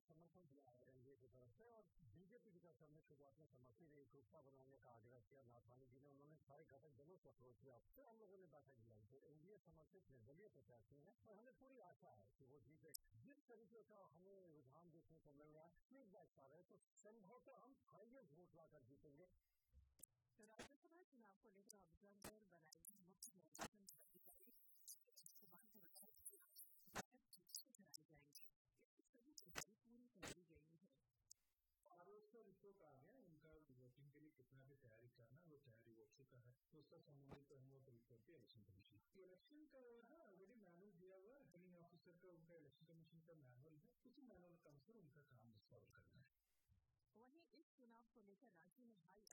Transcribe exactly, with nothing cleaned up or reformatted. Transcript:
समर्थन दिया है एनडीए की तरफ से और बीजेपी की तरफ से हमने शुरुआत में समर्थन एकजुटता बनाने का आग्रह किया। नाथवानी जी ने उन्होंने सारे घटक दलों से अप्रोच किया, फिर हम लोगों ने बैठक बुलाई। तो एनडीए समर्थित निर्दलीय प्रत्याशी हैं और हमें पूरी आशा है कि वो जीते। जिस तरीके का हमें रुझान देखने को मिल रहा है, फीडबैक आ रहे हैं, तो संभवतः हम हाईएस्ट वोट लाकर जीतेंगे। तो राज्यसभा चुनाव को लेकर ऑब्जर्वर बनाएगी मुख्य निर्वाचन अधिकारी कराए जाएंगे। इसकी सभी तैयारी पूरी कर ली गई है। आरोप का रिपोर्ट आ गया, उनका वोटिंग के लिए कितना भी तैयारी करना वो तैयारी हो चुका है, तो उसका संबंधित हम लोग रिपोर्ट दिया इलेक्शन कमीशन। इलेक्शन का ऑलरेडी मैनुअल दिया हुआ है, रिटर्निंग ऑफिसर का उनका इलेक्शन कमीशन का मैनुअल है, उसी मैनुअल का अनुसार उनका काम सॉल्व करना है। वहीं इस चुनाव को लेकर राज्य में हाई